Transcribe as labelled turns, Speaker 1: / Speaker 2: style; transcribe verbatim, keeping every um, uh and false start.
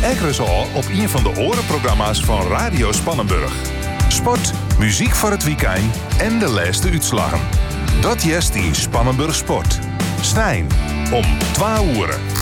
Speaker 1: Ekkeres al op een van de orenprogramma's van Radio Spannenburg. Sport, muziek voor het weekend en de laatste uitslagen. Dat jest in Spannenburg Sport. Stijn, om twee uur.